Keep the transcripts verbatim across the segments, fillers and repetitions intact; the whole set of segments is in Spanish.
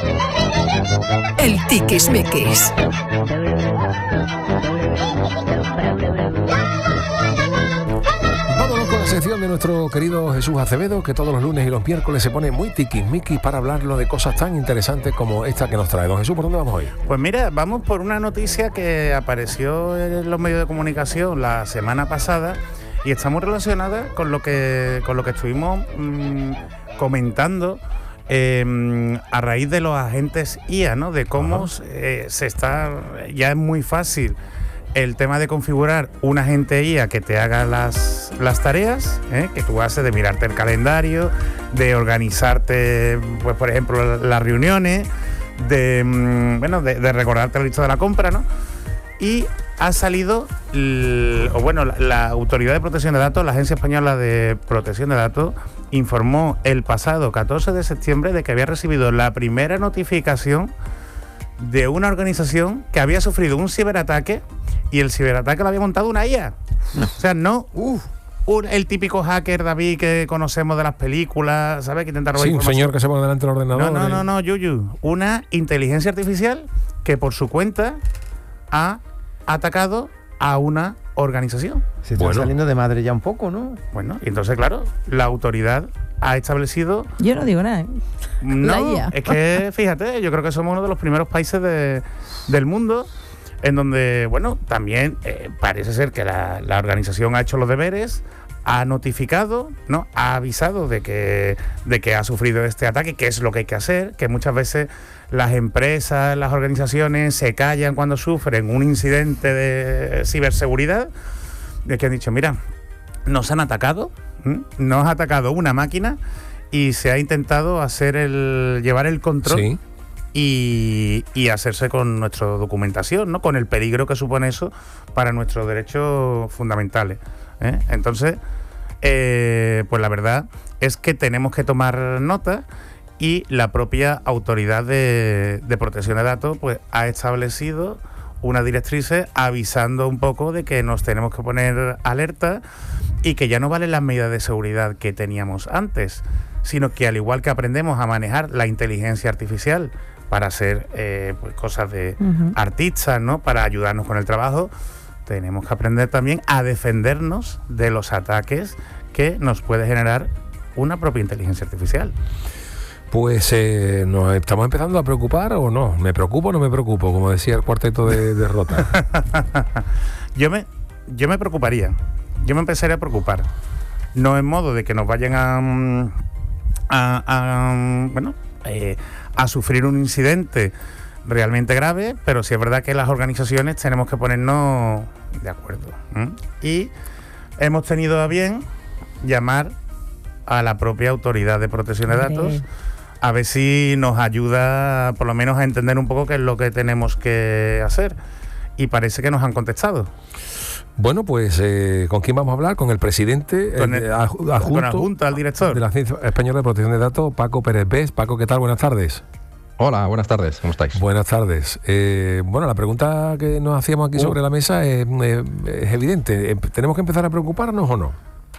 El tiquismiquis. Vámonos con la sección de nuestro querido Jesús Acevedo, que todos los lunes y los miércoles se pone muy tiquismiquis para hablarlo de cosas tan interesantes como esta que nos trae. Don Jesús, ¿por dónde vamos hoy? Pues mira, vamos por una noticia que apareció en los medios de comunicación la semana pasada y está muy relacionada con lo que, con lo que estuvimos mmm, comentando eh, a raíz de los agentes I A, ¿no? De cómo eh, se está, ya es muy fácil el tema de configurar un agente I A que te haga las, las tareas, ¿eh? Que tú haces de mirarte el calendario, de organizarte, pues por ejemplo, las reuniones, de mmm, bueno, de, de recordarte la lista de la compra, ¿no? Y ha salido, l, o bueno, la, la Autoridad de Protección de Datos, la Agencia Española de Protección de Datos, informó el pasado catorce de septiembre de que había recibido la primera notificación de una organización que había sufrido un ciberataque y el ciberataque lo había montado una I A. O sea, no uh, un, el típico hacker, David, que conocemos de las películas, ¿sabes? Que intenta robar Sí, un señor que se pone delante del ordenador. No, no, y... no, no, Yuyu. Una inteligencia artificial que por su cuenta ha atacado a una organización. Se está Bueno. saliendo de madre ya un poco, ¿no? Bueno, y entonces, claro, la autoridad ha establecido... Yo no digo nada, ¿eh? No, La I A. es que, fíjate, yo creo que somos uno de los primeros países de, del mundo en donde, bueno, también eh, parece ser que la, la organización ha hecho los deberes, ha notificado, ¿no? Ha avisado de que, de que ha sufrido este ataque, que es lo que hay que hacer, que muchas veces las empresas, las organizaciones se callan cuando sufren un incidente de ciberseguridad, de que han dicho, mira, nos han atacado, ¿m? nos ha atacado una máquina y se ha intentado hacer el llevar el control. Sí. Y, y hacerse con nuestra documentación, ¿no? Con el peligro que supone eso para nuestros derechos fundamentales, ¿eh? Entonces, eh, pues la verdad es que tenemos que tomar nota y la propia Autoridad de, de Protección de Datos pues ha establecido unas directrices avisando un poco de que nos tenemos que poner alerta y que ya no valen las medidas de seguridad que teníamos antes, sino que al igual que aprendemos a manejar la inteligencia artificial para hacer eh, pues cosas de uh-huh. artistas, ¿no? Para ayudarnos con el trabajo, tenemos que aprender también a defendernos de los ataques que nos puede generar una propia inteligencia artificial. Pues eh, nos estamos empezando a preocupar o no. ¿Me preocupo o no me preocupo? Como decía el cuarteto de, de Rota. yo me yo me preocuparía. Yo me empezaría a preocupar. No en modo de que nos vayan a... a, a bueno... Eh, a sufrir un incidente realmente grave, pero sí es verdad que las organizaciones tenemos que ponernos de acuerdo. ¿eh? Y hemos tenido a bien llamar a la propia Autoridad de Protección de Datos a ver si nos ayuda por lo menos a entender un poco qué es lo que tenemos que hacer. Y parece que nos han contestado. Bueno, pues, eh, ¿con quién vamos a hablar? Con el presidente, con el, eh, adjunto, con la Junta, al director de la Agencia Española de Protección de Datos, Paco Pérez Bes. Paco, ¿qué tal? Buenas tardes. Hola, buenas tardes, ¿cómo estáis? Buenas tardes. Eh, bueno, la pregunta que nos hacíamos aquí uh. sobre la mesa es, eh, es evidente. ¿Tenemos que empezar a preocuparnos o no?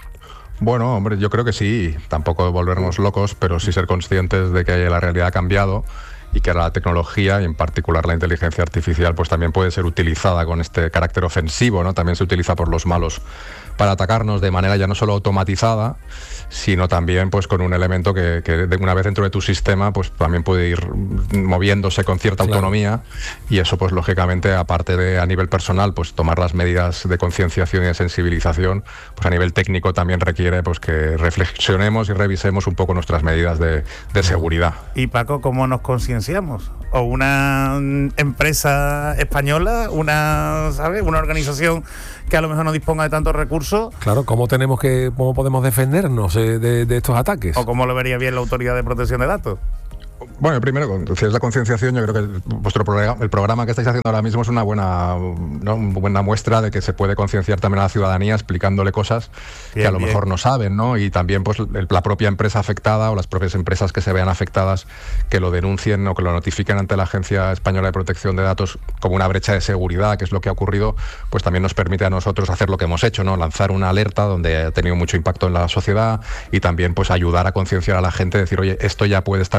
Bueno, hombre, yo creo que sí. Tampoco volvernos locos, pero sí ser conscientes de que la realidad ha cambiado y que la tecnología, y en particular la inteligencia artificial, pues también puede ser utilizada con este carácter ofensivo, ¿no? También se utiliza por los malos para atacarnos de manera ya no solo automatizada, sino también pues con un elemento que, que de una vez dentro de tu sistema pues también puede ir moviéndose con cierta claro. autonomía, y eso pues lógicamente, aparte de a nivel personal pues tomar las medidas de concienciación y de sensibilización, pues a nivel técnico también requiere pues que reflexionemos y revisemos un poco nuestras medidas de, de seguridad. Y Paco, ¿cómo nos concienciamos? ¿O una empresa española, una, ¿sabes? una organización que a lo mejor no disponga de tantos recursos? Claro, ¿cómo tenemos que, cómo podemos defendernos eh, de, de estos ataques? ¿O cómo lo vería bien la Autoridad de Protección de Datos? Bueno, primero, si es la concienciación, yo creo que vuestro programa, el programa que estáis haciendo ahora mismo es una buena, ¿no? una buena muestra de que se puede concienciar también a la ciudadanía explicándole cosas bien, que a lo bien. mejor no saben, ¿no? Y también pues la propia empresa afectada o las propias empresas que se vean afectadas, que lo denuncien o que lo notifiquen ante la Agencia Española de Protección de Datos como una brecha de seguridad, que es lo que ha ocurrido, pues también nos permite a nosotros hacer lo que hemos hecho, ¿no? Lanzar una alerta donde ha tenido mucho impacto en la sociedad y también pues ayudar a concienciar a la gente, decir, oye, esto ya puede estar ocurriendo,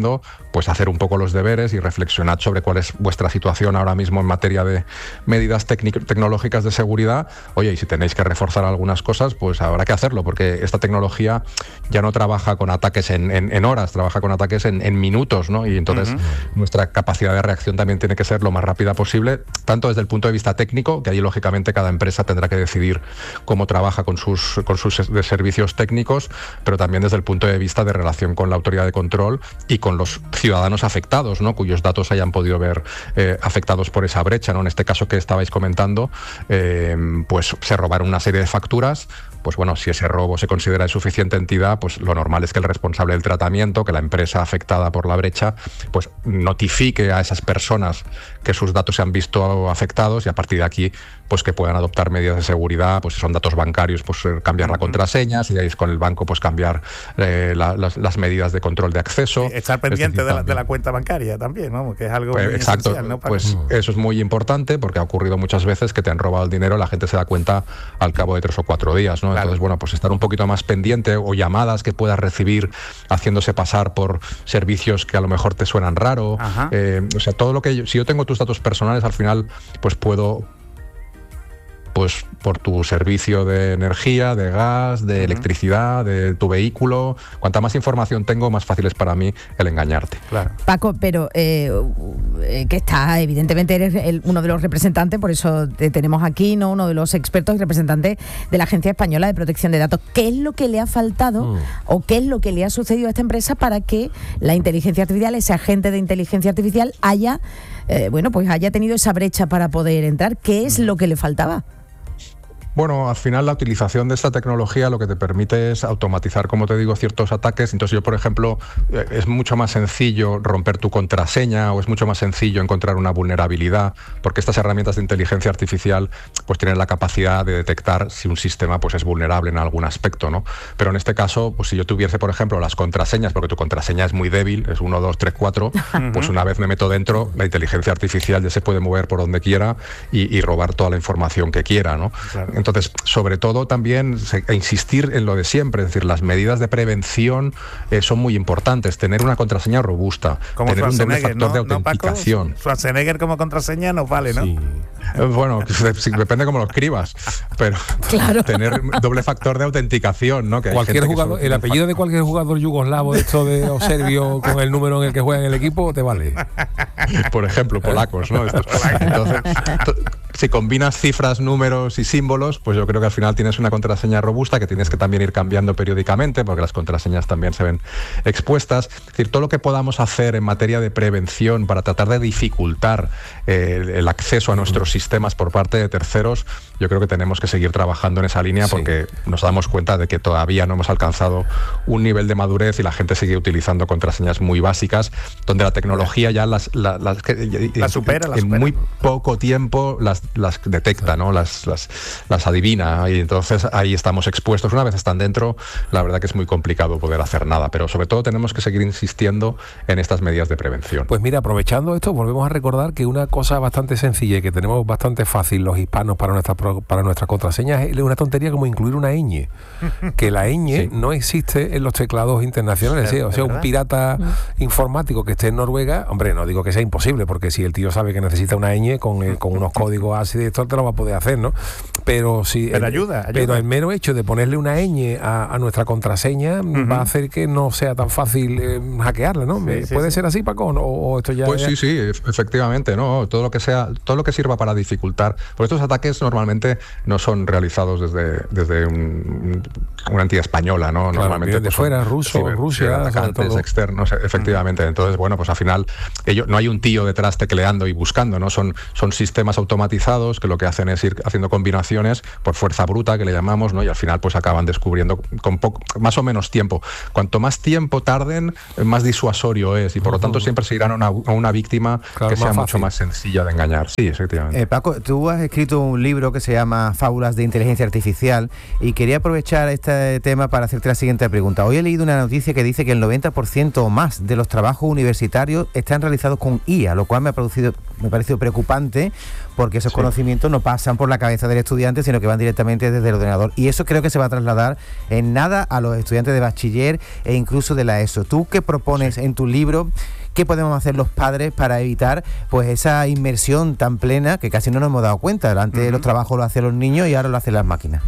haciendo, pues hacer un poco los deberes y reflexionar sobre cuál es vuestra situación ahora mismo en materia de medidas tecnológicas de seguridad. Oye, y si tenéis que reforzar algunas cosas, pues habrá que hacerlo, porque esta tecnología ya no trabaja con ataques en, en, en horas, trabaja con ataques en, en minutos, ¿no? Y entonces uh-huh. nuestra capacidad de reacción también tiene que ser lo más rápida posible, tanto desde el punto de vista técnico, que ahí lógicamente cada empresa tendrá que decidir cómo trabaja con sus, con sus de servicios técnicos, pero también desde el punto de vista de relación con la autoridad de control y con los ciudadanos afectados, ¿no? Cuyos datos hayan podido ver eh, afectados por esa brecha, ¿no? En este caso que estabais comentando, eh, pues se robaron una serie de facturas. Pues bueno, si ese robo se considera de suficiente entidad, pues lo normal es que el responsable del tratamiento, que la empresa afectada por la brecha, pues notifique a esas personas que sus datos se han visto afectados y a partir de aquí, pues que puedan adoptar medidas de seguridad, pues si son datos bancarios, pues cambiar la contraseña, si es con el banco, pues cambiar eh, la, las, las medidas de control de acceso. Sí, estar pendiente de la, de la cuenta bancaria también, ¿no? Que es algo pues, muy exacto, esencial, ¿no? Pues mm. eso es muy importante porque ha ocurrido muchas veces que te han robado el dinero, la gente se da cuenta al cabo de tres o cuatro días, ¿no? Claro. Entonces, bueno, pues estar un poquito más pendiente o llamadas que puedas recibir haciéndose pasar por servicios que a lo mejor te suenan raro. Eh, o sea, todo lo que yo, si yo tengo tus datos personales, al final, pues puedo... pues por tu servicio de energía, de gas, de uh-huh. electricidad, de tu vehículo. Cuanta más información tengo, más fácil es para mí el engañarte. Claro. Paco, pero eh, que está, evidentemente eres el, uno de los representantes, por eso te tenemos aquí, ¿no? Uno de los expertos y representantes de la Agencia Española de Protección de Datos. ¿Qué es lo que le ha faltado uh. o qué es lo que le ha sucedido a esta empresa para que la inteligencia artificial, ese agente de inteligencia artificial, haya, eh, bueno, pues haya tenido esa brecha para poder entrar? ¿Qué es uh. lo que le faltaba? Bueno, al final la utilización de esta tecnología lo que te permite es automatizar, como te digo, ciertos ataques. Entonces yo, por ejemplo, es mucho más sencillo romper tu contraseña o es mucho más sencillo encontrar una vulnerabilidad, porque estas herramientas de inteligencia artificial pues tienen la capacidad de detectar si un sistema pues es vulnerable en algún aspecto, ¿no? Pero en este caso, pues si yo tuviese, por ejemplo, las contraseñas, porque tu contraseña es muy débil, es uno, dos, tres, cuatro, pues una vez me meto dentro, la inteligencia artificial ya se puede mover por donde quiera y, y robar toda la información que quiera, ¿no? Claro. Entonces, sobre todo también se, insistir en lo de siempre, es decir, las medidas de prevención eh, son muy importantes. Tener una contraseña robusta, como tener un doble factor ¿no? de autenticación. No, Paco, Schwarzenegger como contraseña nos vale, ¿no? Sí. Bueno, depende cómo lo escribas, pero claro. tener doble factor de autenticación, ¿no? Que cualquier jugador, el apellido de cualquier jugador yugoslavo, esto de o serbio con el número en el que juega en el equipo, te vale. Por ejemplo, polacos, ¿no? Estos, entonces, si combinas cifras, números y símbolos, pues yo creo que al final tienes una contraseña robusta que tienes que también ir cambiando periódicamente, porque las contraseñas también se ven expuestas. Es decir, todo lo que podamos hacer en materia de prevención para tratar de dificultar eh, el, el acceso a nuestros sistemas por parte de terceros, yo creo que tenemos que seguir trabajando en esa línea, sí. porque nos damos cuenta de que todavía no hemos alcanzado un nivel de madurez y la gente sigue utilizando contraseñas muy básicas, donde la tecnología ya las, las, las la supera, en la supera. muy poco tiempo las, las detecta, ¿no? Las, las, las adivina, y entonces ahí estamos expuestos. Una vez están dentro, la verdad que es muy complicado poder hacer nada, pero sobre todo tenemos que seguir insistiendo en estas medidas de prevención. Pues mira, aprovechando esto, volvemos a recordar que una cosa bastante sencilla y que tenemos bastante fácil los hispanos para nuestras para nuestras contraseñas es una tontería como incluir una ñ, que la ñ sí. no existe en los teclados internacionales, ¿sí? O sea, un pirata mm. informático que esté en Noruega, hombre, no digo que sea imposible, porque si el tío sabe que necesita una ñ con, eh, con unos códigos así de esto, te lo va a poder hacer, ¿no? Pero si pero el, ayuda, ayuda. Pero el mero hecho de ponerle una ñ a, a nuestra contraseña uh-huh. va a hacer que no sea tan fácil eh, hackearla, ¿no? Sí, sí, ¿Puede sí. ser así, Paco? ¿O, o esto ya Pues ya... sí, sí, efectivamente, ¿no? Todo lo que sea, todo lo que sirva para dificultar. Porque estos ataques normalmente no son realizados desde, desde un, una entidad española, ¿no? Claro, normalmente de pues, fuera, ruso, ciber, Rusia, atacantes externos, efectivamente. Uh-huh. Entonces, bueno, pues al final ello, no hay un tío detrás tecleando y buscando, ¿no? Son, son sistemas automatizados que lo que hacen es ir haciendo combinaciones por fuerza bruta, que le llamamos, ¿no? Y al final pues acaban descubriendo con poco, más o menos tiempo. Cuanto más tiempo tarden, más disuasorio es, y por uh-huh. lo tanto siempre se irán a una, a una víctima claro, que sea fácil. Mucho más sencilla de engañar. Sí, efectivamente. Eh, Paco, tú has escrito un libro que se llama Fábulas de Inteligencia Artificial y quería aprovechar este tema para hacerte la siguiente pregunta. Hoy he leído una noticia que dice que el noventa por ciento o más de los trabajos universitarios están realizados con I A, lo cual me ha producido me ha parecido preocupante, porque esos Sí. conocimientos no pasan por la cabeza del estudiante, sino que van directamente desde el ordenador. Y eso creo que se va a trasladar en nada a los estudiantes de bachiller e incluso de la ESO. ¿Tú qué propones en tu libro? ¿Qué podemos hacer los padres para evitar pues esa inmersión tan plena que casi no nos hemos dado cuenta? Antes uh-huh. los trabajos los hacen los niños y ahora lo hacen las máquinas.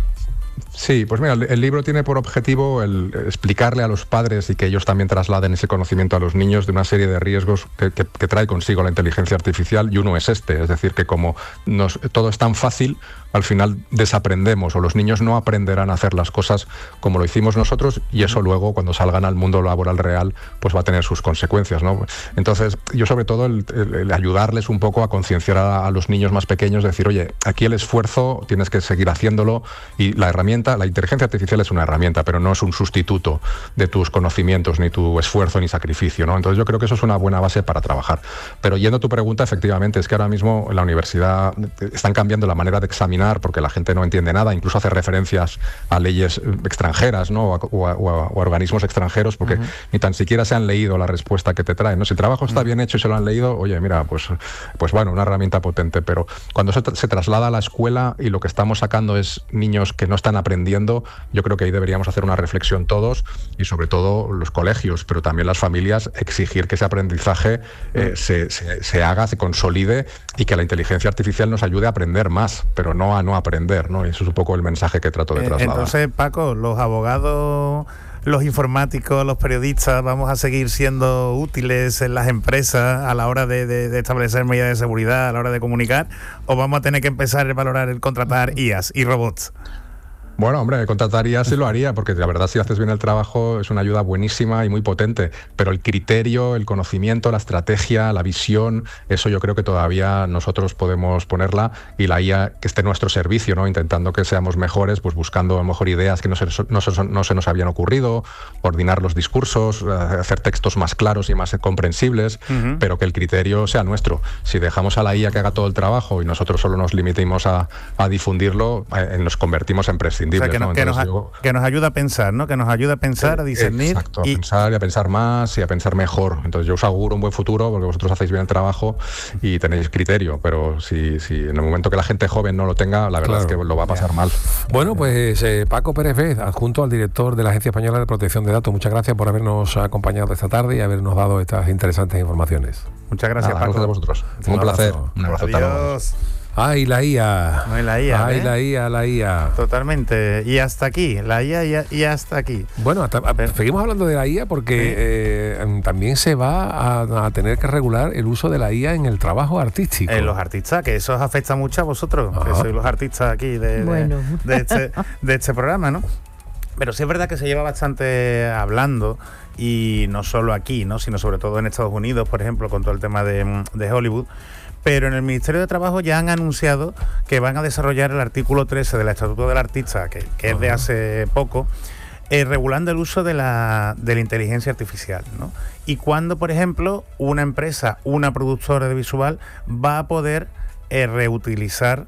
Sí, pues mira, el, el libro tiene por objetivo el explicarle a los padres y que ellos también trasladen ese conocimiento a los niños de una serie de riesgos que, que, que trae consigo la inteligencia artificial, y uno es este, es decir, que como nos, todo es tan fácil, al final desaprendemos, o los niños no aprenderán a hacer las cosas como lo hicimos nosotros, y eso luego cuando salgan al mundo laboral real pues va a tener sus consecuencias, ¿no? Entonces yo sobre todo el, el, el ayudarles un poco a concienciar a, a los niños más pequeños, decir, oye, aquí el esfuerzo tienes que seguir haciéndolo, y la herramienta, la inteligencia artificial es una herramienta, pero no es un sustituto de tus conocimientos, ni tu esfuerzo, ni sacrificio, ¿no? Entonces yo creo que eso es una buena base para trabajar. Pero yendo a tu pregunta, efectivamente, es que ahora mismo en la universidad están cambiando la manera de examinar, porque la gente no entiende nada, incluso hace referencias a leyes extranjeras, ¿no? o, a, o, a, o a organismos extranjeros, porque uh-huh. ni tan siquiera se han leído la respuesta que te traen, ¿no? Si el trabajo está uh-huh. bien hecho y se lo han leído, oye, mira, pues, pues bueno, una herramienta potente, pero cuando se, tra- se traslada a la escuela y lo que estamos sacando es niños que no están aprendiendo, yo creo que ahí deberíamos hacer una reflexión todos, y sobre todo los colegios, pero también las familias, exigir que ese aprendizaje eh, se, se, se haga, se consolide, y que la inteligencia artificial nos ayude a aprender más, pero no a no aprender, ¿no? Y eso es un poco el mensaje que trato de trasladar. Entonces, Paco, los abogados, los informáticos, los periodistas, ¿vamos a seguir siendo útiles en las empresas a la hora de, de, de establecer medidas de seguridad, a la hora de comunicar, o vamos a tener que empezar a valorar el contratar I As y robots? Bueno, hombre, contrataría sí lo haría, porque la verdad si haces bien el trabajo es una ayuda buenísima y muy potente, pero el criterio, el conocimiento, la estrategia, la visión, eso yo creo que todavía nosotros podemos ponerla, y la I A que esté en nuestro servicio, ¿no? Intentando que seamos mejores, pues buscando a lo mejor ideas que no se, no se, no se nos habían ocurrido, coordinar los discursos, hacer textos más claros y más comprensibles, uh-huh. pero que el criterio sea nuestro. Si dejamos a la I A que haga todo el trabajo y nosotros solo nos limitemos a, a difundirlo, eh, nos convertimos en prescindibles. O sea, que, no, ¿no? que, nos, yo, que nos ayuda a pensar, ¿no? Que nos ayuda a pensar, a discernir. Exacto, a y... pensar y a pensar más y a pensar mejor. Entonces yo os auguro un buen futuro, porque vosotros hacéis bien el trabajo y tenéis criterio, pero si, si en el momento que la gente joven no lo tenga, la verdad claro. es que lo va a pasar yeah. mal. Bueno, pues eh, Paco Pérez Vez, adjunto al director de la Agencia Española de Protección de Datos, muchas gracias por habernos acompañado esta tarde y habernos dado estas interesantes informaciones. Muchas gracias, Nada, Paco. Gracias a vosotros. Un, un placer. Un abrazo. Adiós. Ay, la I A. No, la I A. Ay, ¿eh? la I A, la I A. Totalmente. Y hasta aquí. La I A y, y hasta aquí. Bueno, hasta, a, seguimos hablando de la I A porque ¿sí? eh, también se va a, a tener que regular el uso de la I A en el trabajo artístico. En los artistas, que eso os afecta mucho a vosotros, Ajá. que sois los artistas aquí de, bueno. de, de, este, de este programa, ¿no? Pero sí es verdad que se lleva bastante hablando, y no solo aquí, ¿no? Sino sobre todo en Estados Unidos, por ejemplo, con todo el tema de, de Hollywood. Pero en el Ministerio de Trabajo ya han anunciado que van a desarrollar el artículo trece del Estatuto del Artista, que, que es de hace poco, eh, regulando el uso de la, de la inteligencia artificial, ¿no? Y cuando, por ejemplo, una empresa, una productora de visual va a poder eh, reutilizar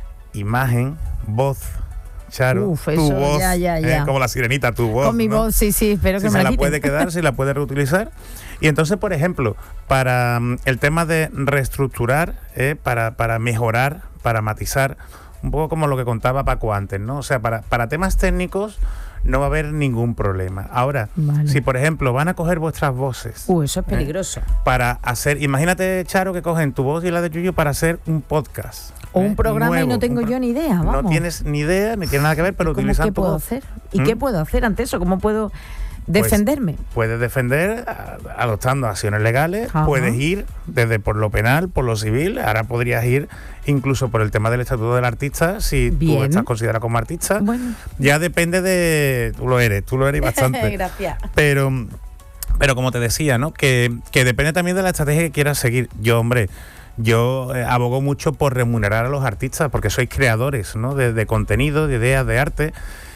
imagen, voz, Charo, Uf, tu eso, voz, ya, ya, ya. Eh, como la sirenita, tu voz. Con mi ¿no? voz, sí, sí, espero si que se me la, la puede quedar, si la puede reutilizar. Y entonces, por ejemplo, para um, el tema de reestructurar, eh, para, para mejorar, para matizar, un poco como lo que contaba Paco antes, ¿no? O sea, para, para temas técnicos no va a haber ningún problema. Ahora, vale. si por ejemplo van a coger vuestras voces... Uh, eso es peligroso. ¿eh? Para hacer... Imagínate, Charo, que cogen tu voz y la de Yuyu para hacer un podcast. O un ¿eh? programa Nuevo, y no tengo pro... yo ni idea, vamos. No tienes ni idea, ni tiene nada que ver, pero utilizan ¿Qué tu puedo voz. hacer? ¿Y ¿Mm? qué puedo hacer ante eso? ¿Cómo puedo defenderme? Pues puedes defender adoptando acciones legales, Ajá. puedes ir desde por lo penal, por lo civil, ahora podrías ir incluso por el tema del Estatuto del Artista, si Bien. tú estás considerado como artista. Bueno. Ya depende de... Tú lo eres, tú lo eres bastante. Gracias. Pero, pero como te decía, ¿no? Que, que depende también de la estrategia que quieras seguir. Yo, hombre... Yo eh, abogo mucho por remunerar a los artistas, porque sois creadores, ¿no? de, de contenido, de ideas, de arte,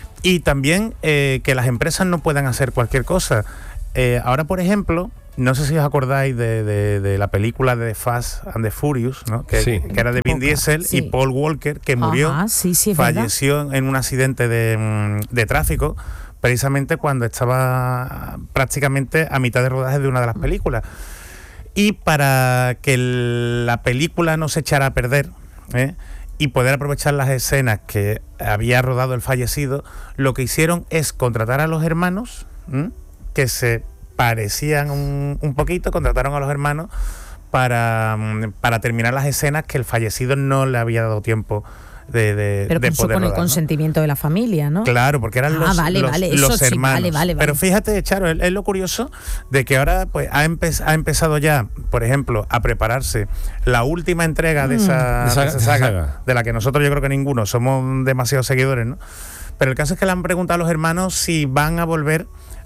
y también eh, que las empresas no puedan hacer cualquier cosa. Eh, ahora, por ejemplo, no sé si os acordáis de, de, de la película de The Fast and the Furious, ¿no? que, sí. que era de Vin Diesel sí. y Paul Walker, que murió, Ajá, sí, sí, falleció verdad. en un accidente de, de tráfico, precisamente cuando estaba prácticamente a mitad de rodaje de una de las películas. Y para que el- la película no se echara a perder, ¿eh? y poder aprovechar las escenas que había rodado el fallecido, lo que hicieron es contratar a los hermanos, ¿m? que se parecían un, un poquito, contrataron a los hermanos para, mm, para terminar las escenas que el fallecido no le había dado tiempo de, de, Pero de con, poder con el rodar, ¿no? consentimiento de la familia, ¿no? Claro, porque eran Ah, los, vale, los, vale, eso los sí, hermanos. vale, vale, vale. Pero fíjate, Charo, es, es lo curioso de que ahora pues ha, empe- ha empezado ya, por ejemplo, a prepararse la última entrega de esa, Esa- de esa esa saga, saga. de la que nosotros yo creo que ninguno somos demasiados seguidores, ¿no? Pero el caso es que le han preguntado a los hermanos si van a volver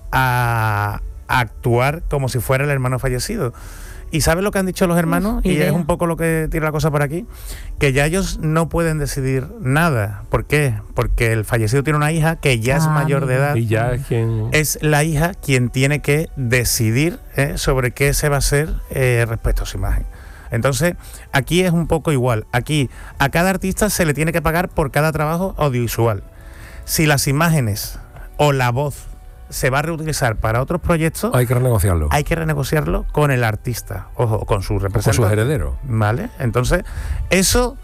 a, a actuar como si fuera el hermano fallecido. ¿Y sabes lo que han dicho los hermanos? Uf, y idea. es un poco lo que tira la cosa por aquí, que ya ellos no pueden decidir nada. ¿Por qué? Porque el fallecido tiene una hija que ya es Ah, mayor de mira. edad. Y ya es quien... Es la hija quien tiene que decidir eh, sobre qué se va a hacer eh, respecto a su imagen. Entonces, aquí es un poco igual. Aquí a cada artista se le tiene que pagar por cada trabajo audiovisual. Si las imágenes o la voz se va a reutilizar para otros proyectos, Hay que renegociarlo. hay que renegociarlo con el artista, ojo, con su Con representante. sus herederos. ¿Vale? Entonces, eso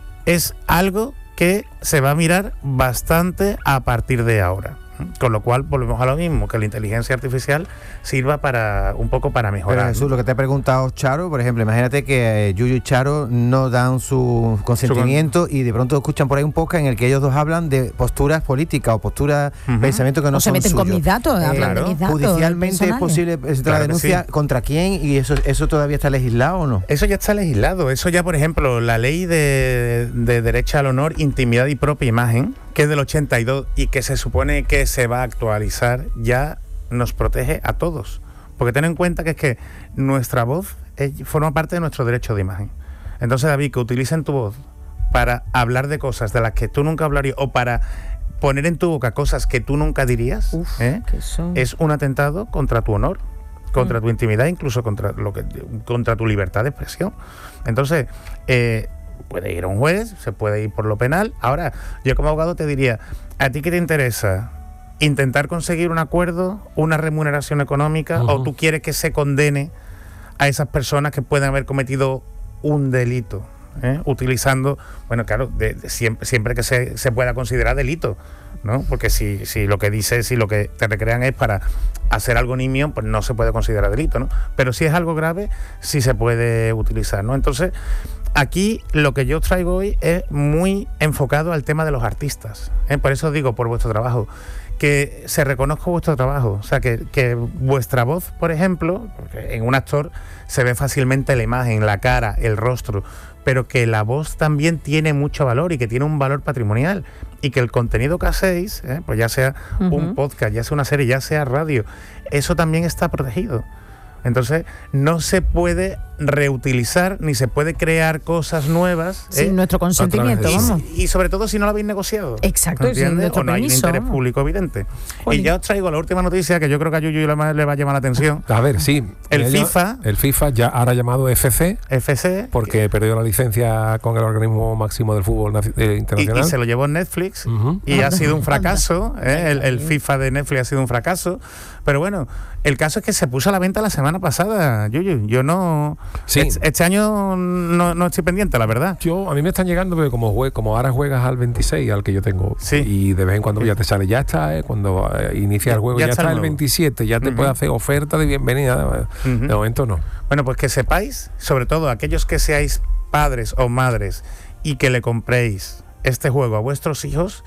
es algo que se va a mirar bastante a partir de ahora. Con lo cual volvemos a lo mismo, que la inteligencia artificial sirva para un poco para Pero mejorar. Jesús, lo que te ha preguntado Charo, por ejemplo, imagínate que eh, Yuyu y Charo no dan su consentimiento y de pronto escuchan por ahí un podcast en el que ellos dos hablan de posturas políticas o posturas, Ujú. pensamientos que no O se son meten con suyos. mis datos, Eh, hablan claro, de mis datos. Judicialmente es personales. posible presentar Claro la que denuncia sí. contra quién y eso eso todavía está legislado o no. Eso ya está legislado. Eso ya, por ejemplo, la ley de, de derecho al honor, intimidad y propia imagen, que es del ochenta y dos y que se supone que se va a actualizar, ya nos protege a todos. Porque ten en cuenta que es que nuestra voz es- forma parte de nuestro derecho de imagen. Entonces, David, que utilicen tu voz para hablar de cosas de las que tú nunca hablarías o para poner en tu boca cosas que tú nunca dirías, Uf, ¿eh? que eso- es un atentado contra tu honor, contra tu intimidad, incluso contra lo que contra tu libertad de expresión. Entonces, eh, puede ir a un juez, se puede ir por lo penal. Ahora, yo como abogado te diría, ¿a ti qué te interesa? ¿Intentar conseguir un acuerdo, una remuneración económica, Ujú. o tú quieres que se condene a esas personas que pueden haber cometido un delito? ¿eh? Utilizando, bueno, claro, de, de siempre, siempre que se, se pueda considerar delito, ¿no? Porque si, si lo que dices, si lo que te recrean es para hacer algo nimio, pues no se puede considerar delito, ¿no? Pero si es algo grave, sí se puede utilizar, ¿no? Entonces, aquí lo que yo traigo hoy es muy enfocado al tema de los artistas, ¿eh? Por eso digo, por vuestro trabajo, que se reconozca vuestro trabajo, o sea, que, que vuestra voz, por ejemplo, porque en un actor se ve fácilmente la imagen, la cara, el rostro, pero que la voz también tiene mucho valor y que tiene un valor patrimonial, y que el contenido que hacéis, ¿eh? pues ya sea Ujú. un podcast, ya sea una serie, ya sea radio, eso también está protegido. Entonces, no se puede reutilizar ni se puede crear cosas nuevas Sin ¿eh? nuestro consentimiento, Otra vez. vamos. y, y sobre todo si no lo habéis negociado. Exacto, y sin ¿entiendes? nuestro O no hay un permiso, interés vamos. público evidente. Jolín. Y ya os traigo la última noticia que yo creo que a Yuyu le va le va a llamar la atención. A ver, sí. El Ella- FIFA. El FIFA ya ahora llamado F C, F C. porque perdió la licencia con el organismo máximo del fútbol naci- eh, y, internacional. y se lo llevó Netflix. Ujú. Y ha sido un fracaso, ¿eh? el, el FIFA de Netflix ha sido un fracaso. Pero bueno, el caso es que se puso a la venta la semana pasada, Yuyu. Yo no... Sí. Este, este año no, no estoy pendiente, la verdad. Yo, a mí me están llegando, porque como, jue- como ahora juegas al veintiséis, al que yo tengo, Sí. y de vez en cuando ya te sale, ya está, eh, cuando eh, inicia el juego, Ya ya, está está el el nuevo. veintisiete, ya te Ujú. puede hacer oferta de bienvenida. Ujú. De momento no. Bueno, pues que sepáis, sobre todo aquellos que seáis padres o madres y que le compréis este juego a vuestros hijos,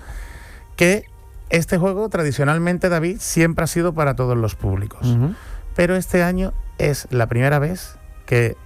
que este juego tradicionalmente, David, siempre ha sido para todos los públicos. Ujú. Pero este año es la primera vez que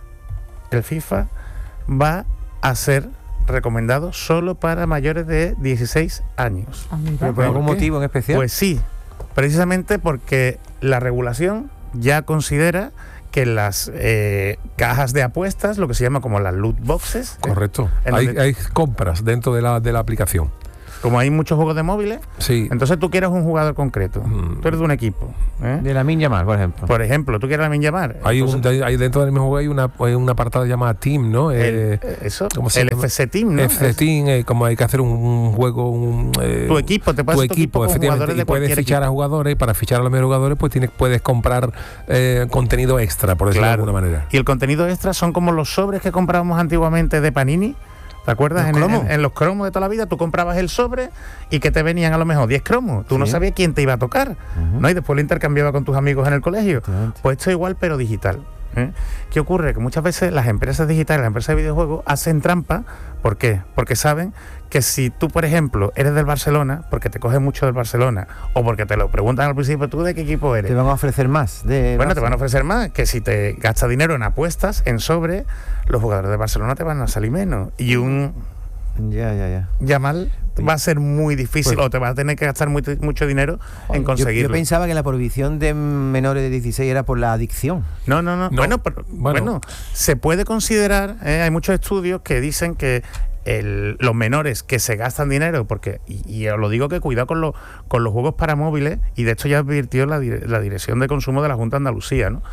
el FIFA va a ser recomendado solo para mayores de dieciséis años. Ah, mira. Pero por algún ¿Por qué? motivo en especial. Pues sí, precisamente porque la regulación ya considera que las eh, cajas de apuestas, lo que se llama como las loot boxes, ¿eh? Correcto. En Hay, donde- hay compras dentro de la, de la aplicación. como hay muchos juegos de móviles, Sí. entonces tú quieres un jugador concreto. Mm. Tú eres de un equipo. ¿eh? De Lamine Yamal, por ejemplo. Por ejemplo, tú quieres a Lamine Yamal. Hay, un, entonces, hay dentro del mismo juego hay una, hay un apartado llamado Team, ¿no? el, Eh, eso, ¿cómo se el llama? F C Team, ¿no? F C Es- Team, eh, como hay que hacer un, un juego, un, eh, Tu equipo, te tu pasas tu equipo equipo, con efectivamente, jugadores y de puedes cualquier fichar equipo. a jugadores, y para fichar a los mejores jugadores, pues tienes, puedes comprar eh, contenido extra, por decirlo Claro. de alguna manera. Y el contenido extra son como los sobres que comprábamos antiguamente de Panini. ¿Te acuerdas? ¿Los En, cromos? en- en los cromos de toda la vida tú comprabas el sobre y que te venían a lo mejor diez cromos. Tú no Sí. sabías quién te iba a tocar, ¿no? Y después lo intercambiaba con tus amigos en el colegio. Efectivamente. Pues esto es igual, pero digital. ¿eh? ¿Qué ocurre? Que muchas veces las empresas digitales, las empresas de videojuegos, hacen trampa. ¿Por qué? Porque saben que si tú, por ejemplo, eres del Barcelona, porque te coges mucho del Barcelona, o porque te lo preguntan al principio, ¿tú de qué equipo eres? Te van a ofrecer más. De Bueno, te Barça. van a ofrecer más, que si te gastas dinero en apuestas, en sobre, los jugadores de Barcelona te van a salir menos. Y un Ya, ya, ya. Yamal va a ser muy difícil, Pues- o te vas a tener que gastar muy- mucho dinero en Yo, conseguirlo. yo pensaba que la prohibición de menores de dieciséis era por la adicción. No, no, no. No. Bueno, pero, Bueno. bueno, se puede considerar, eh, hay muchos estudios que dicen que el- los menores que se gastan dinero, porque, y, y os lo digo que cuidado con, los con los juegos para móviles, y de hecho ya advirtió la, dire- la Dirección de Consumo de la Junta de Andalucía, ¿no?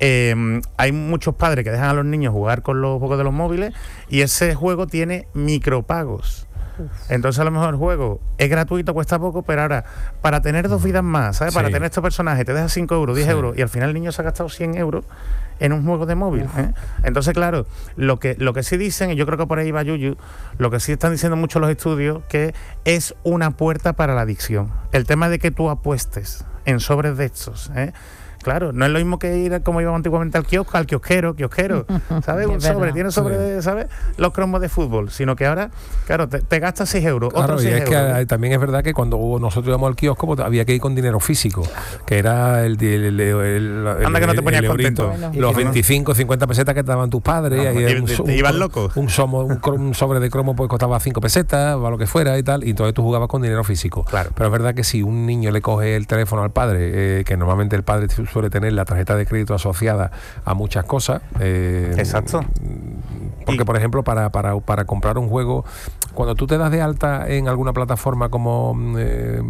Eh, hay muchos padres que dejan a los niños jugar con los juegos de los móviles y ese juego tiene micropagos. Entonces a lo mejor el juego es gratuito, cuesta poco, pero ahora para tener dos vidas más, ¿sabes? Para Sí. tener estos personajes te dejas cinco euros, diez Sí. euros y al final el niño se ha gastado cien euros en un juego de móvil. ¿eh? Entonces, claro, lo que, lo que sí dicen, y yo creo que por ahí va Yuyu, lo que sí están diciendo muchos los estudios, que es una puerta para la adicción. El tema de que tú apuestes en sobres de estos, ¿eh? Claro, no es lo mismo que ir como íbamos antiguamente al kiosco, al kiosquero, kiosquero, ¿sabes? Es Un sobre, verdad. tiene sobre, Sí. de, ¿sabes? Los cromos de fútbol, sino que ahora, claro, te, te gastas seis euros, Claro, otros y seis es que euros. hay- también es verdad que cuando nosotros íbamos al kiosco pues, había que ir con dinero físico, que era el, el, el, el- Anda que no te el- ponías el eurito. contento. Bueno. Los veinticinco, cincuenta pesetas que te daban tus padres. No, y y un te- so- te un ibas cro- loco. Un, somo- un cro- un sobre de cromo pues costaba cinco pesetas o lo que fuera y tal, y entonces tú jugabas con dinero físico. Claro. Pero es verdad que si un niño le coge el teléfono al padre, eh, que normalmente el padre su- suele tener la tarjeta de crédito asociada a muchas cosas. eh, Exacto. Porque, Y- por ejemplo, para, para, para comprar un juego, cuando tú te das de alta en alguna plataforma como mm, eh,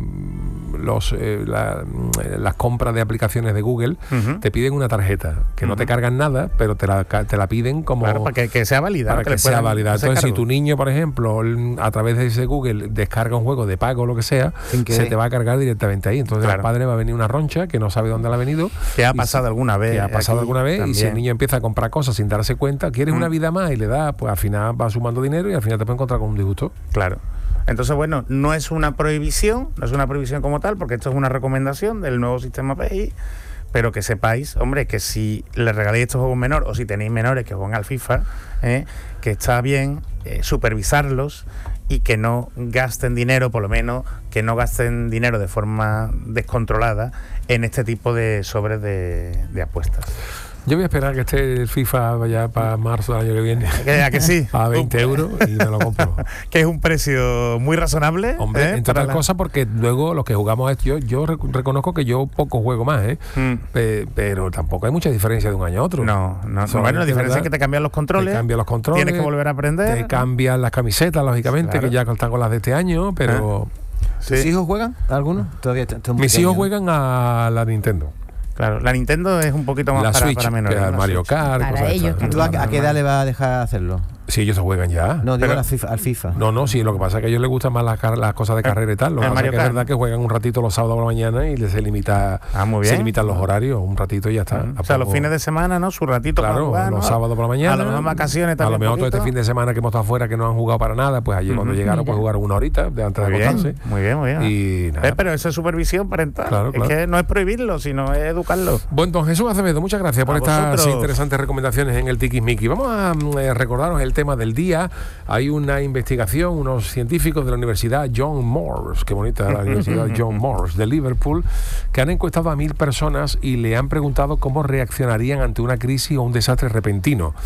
los eh, la- mm, las compras de aplicaciones de Google, Ujú. te piden una tarjeta, que no te Ujú. cargan nada, pero te la, ca- te la piden como... Claro, para que, que sea válida. para ¿no? que, le sea puedan válida. hacer Entonces, si cargo. tu niño, por ejemplo, l- a través de ese Google descarga un juego de pago o lo que sea, Sin se querer. te va a cargar directamente ahí. Entonces, Claro. al padre va a venir una roncha que no sabe dónde le ha venido. Que ha y pasado si- alguna vez. que ha pasado aquí alguna vez, y si el también. niño empieza a comprar cosas sin darse cuenta, quieres Mm. una vida más y le da, pues al final va sumando dinero y al final te puede encontrar con un disgusto. Claro. Entonces, bueno, no es una prohibición, no es una prohibición como tal, porque esto es una recomendación del nuevo sistema P I, pero que sepáis, hombre, que si le regaléis estos juegos menores o si tenéis menores que juegan al FIFA, ¿eh? que está bien eh, supervisarlos y que no gasten dinero, por lo menos que no gasten dinero de forma descontrolada en este tipo de sobres de, de apuestas. Yo voy a esperar que esté el FIFA vaya para marzo del año que viene ¿Que, a que sí? a veinte euros y me lo compro. Que es un precio muy razonable. Hombre, ¿eh? entre para otras la- cosas, porque luego los que jugamos, yo, yo rec- reconozco que yo poco juego más, ¿eh? Mm. Pe- pero tampoco hay mucha diferencia de un año a otro. No, no, no. Solamente, Bueno, la diferencia ¿verdad? es que te cambian los controles. Te cambian los controles. Tienes que volver a aprender. Te cambian las camisetas, lógicamente, Claro. que ya están con las de este año, pero Sí. ¿Tus hijos juegan? ¿Algunos? Todavía t- son mis pequeños, hijos ¿no? juegan a la Nintendo. Claro, la Nintendo es un poquito más La para, Switch, para menores. que ¿no? a La Mario Switch. Kart. Para cosas de ellos estas. ¿Tú a, a qué edad le vas a dejar hacerlo? Sí, ellos se juegan ya. No, digo Pero- a la FIFA, al FIFA. No, no, sí, lo que pasa es que a ellos les gustan más las, car- las cosas de carrera y tal. Lo que el pasa es Mario que es Kart. verdad que juegan un ratito los sábados por la mañana y les se limita, Ah, muy se bien. limitan los horarios, un ratito y ya está. O sea, los Tampoco- fines de semana, ¿no? Su ratito para Claro, jugar, los ¿no? sábados por la mañana. A lo mejor vacaciones A también. lo mejor un todo este poquito. fin de semana que hemos estado afuera, que no han jugado para nada, pues ayer cuando Ujú. llegaron, pues Mira. jugaron una horita de antes Muy de bien, acostarse. muy bien, muy bien. Y nada. Eh, Pero eso es supervisión parental. Claro, claro. Es que no es prohibirlo, sino es educarlo. Bueno, don Jesús Acevedo, muchas gracias por A estas vosotros. interesantes recomendaciones en el Tiquismiqui. Vamos a mm, eh, recordaros el tema del día. Hay una investigación, unos científicos de la Universidad John Moores, qué bonita la Universidad John Moores de Liverpool, que han encuestado a mil personas y le han preguntado cómo reaccionarían ante una crisis o un desastre repentino.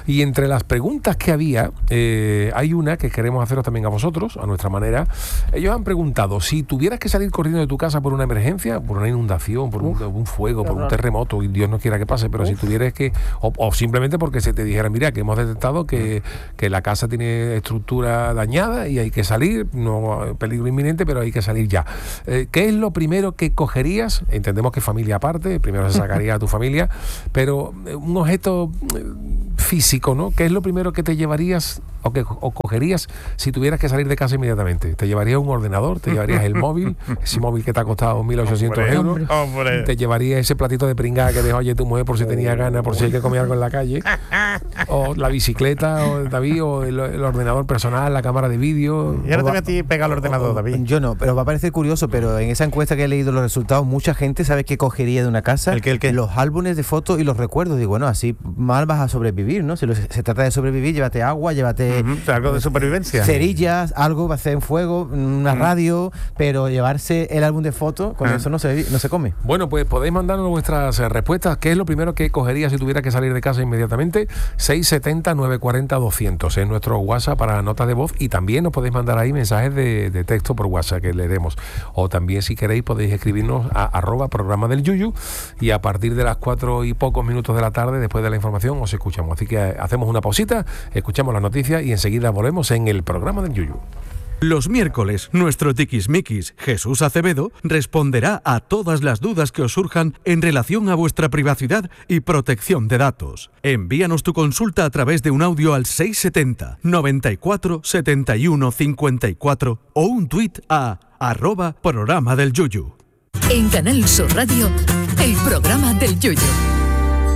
Y entre las preguntas que había, eh, hay una que queremos haceros también a vosotros, a nuestra manera. Ellos han preguntado, si tuvieras que salir corriendo de tu casa por una emergencia, por una inundación, por un, un fuego, por un terremoto, y Dios no quiera que pase, pero Uf. si tuvieras que, o, o simplemente porque se te dijera, mira, que hemos detectado que, que la casa tiene estructura dañada y hay que salir, no peligro inminente, pero hay que salir ya. Eh, ¿Qué es lo primero que cogerías? Entendemos que familia aparte, primero se sacaría a tu familia, pero un objeto físico, ¿no? ¿Qué es lo primero que te llevarías o que o cogerías si tuvieras que salir de casa inmediatamente? ¿Te llevarías un ordenador? ¿Te llevarías el móvil? Ese móvil que te ha costado mil ochocientos euros. Hombre. ¿Te llevarías ese platito de pringada que dejó ayer tu mujer por si tenía ganas, por si hay que comer algo en la calle? ¿O la bicicleta, o David, o el, el ordenador personal, la cámara de vídeo? Y ahora te voy a ti pegar el ordenador, David. Yo no, pero va a parecer curioso, pero en esa encuesta que he leído los resultados, mucha gente sabe qué cogería de una casa. ¿El qué, el qué? Los álbumes de fotos y los recuerdos. Digo, bueno, así mal vas a sobrevivir, ¿no? Si lo, se trata de sobrevivir, llévate agua, llévate... Uh-huh. O sea, algo de supervivencia. Cerillas, algo va a hacer en fuego, una uh-huh. radio, pero llevarse el álbum de fotos, con uh-huh. eso no se, no se come. Bueno, pues podéis mandarnos vuestras eh, respuestas. ¿Qué es lo primero que cogería si tuviera que salir de casa inmediatamente? seis setenta, nueve cuarenta, doscientos en nuestro WhatsApp para notas de voz, y también nos podéis mandar ahí mensajes de, de texto por WhatsApp que leeremos. O también, si queréis, podéis escribirnos a arroba programa del Yuyu, y a partir de las cuatro y pocos minutos de la tarde, después de la información, os escuchamos. Así que hacemos una pausita, escuchamos las noticias y enseguida volvemos en el programa del Yuyu. Los miércoles, nuestro tiquismiquis, Jesús Acevedo, responderá a todas las dudas que os surjan en relación a vuestra privacidad y protección de datos. Envíanos tu consulta a través de un audio al seis setenta, noventa y cuatro, setenta y uno, cincuenta y cuatro o un tuit a arroba programa del Yuyu. En Canal Sur Radio, el programa del Yuyu.